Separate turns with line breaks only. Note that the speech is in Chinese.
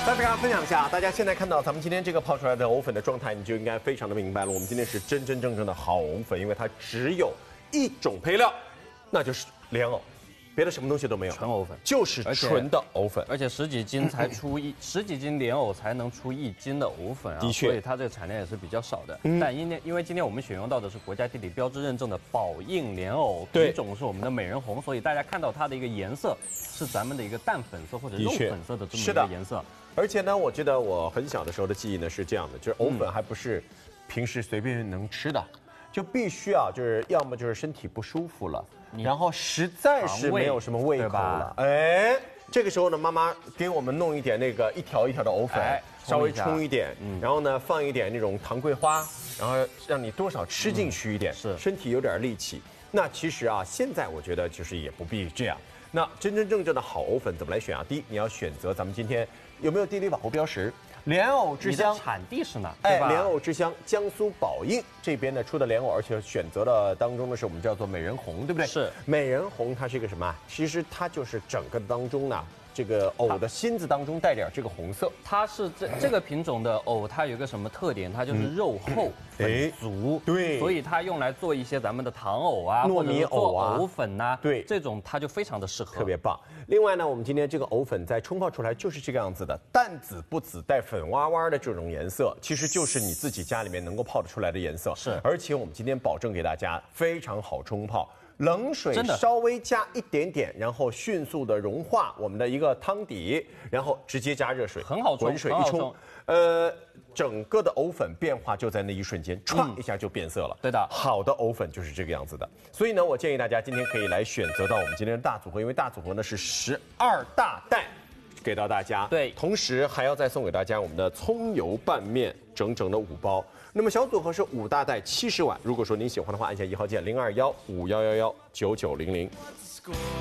再给大家分享一下，大家现在看到咱们今天这个泡出来的藕粉的状态，你就应该非常的明白了。我们今天是真真正正的好藕粉，因为它只有一种配料，那就是莲藕，别的什么东西都没有，
纯藕粉，
就是纯的藕粉。
而且十几斤莲藕才能出1斤的藕粉啊，
的确，
所以它这个产量也是比较少的。但因为今天我们选用到的是国家地理标志认证的宝应莲藕，品种是我们的美人红，所以大家看到它的一个颜色是咱们的一个淡粉色或者肉粉色的这么一个颜色。
而且呢，我记得我很小的时候的记忆呢是这样的，就是藕粉还不是平时随便能吃的，就必须啊，就是要么就是身体不舒服了，然后实在是没有什么胃口了，哎，这个时候呢，妈妈给我们弄一点那个一条一条的藕粉，稍微冲一点，然后呢放一点那种糖桂花，然后让你多少吃进去一点，是身体有点力气。那其实啊，现在我觉得就是也不必这样。那真真正正的好藕粉怎么来选啊？第一，你要选择咱们今天有没有地理保护标识？莲藕之乡，
产地是哪？
哎，莲藕之乡，江苏宝应这边呢出的莲藕，而且选择的当中呢是我们叫做美人红，对不对？
是
美人红，它是一个什么？其实它就是整个当中呢，这个藕的心子当中带点这个红色。
它是这个品种的藕，它有一个什么特点？它就是肉厚、粉足，
对，
所以它用来做一些咱们的糖藕啊、
糯米藕啊、
藕粉呐，
对，
这种它就非常的适合，
特别棒。另外呢，我们今天这个藕粉在冲泡出来就是这个样子的，淡紫不紫带粉洼洼的这种颜色，其实就是你自己家里面能够泡得出来的颜色。
是，
而且我们今天保证给大家非常好冲泡。冷水稍微加一点点，然后迅速的融化我们的一个汤底，然后直接加热水，
很好冲，
滚水一冲，整个的藕粉变化就在那一瞬间，唰一下就变色了。
对的，
好的藕粉就是这个样子的。所以呢，我建议大家今天可以来选择到我们今天的大组合，因为大组合呢是12大袋给到大家，
对，
同时还要再送给大家我们的葱油拌面整整的5包。那么小组合是5大袋70碗，如果说您喜欢的话，按下1号键0215119900。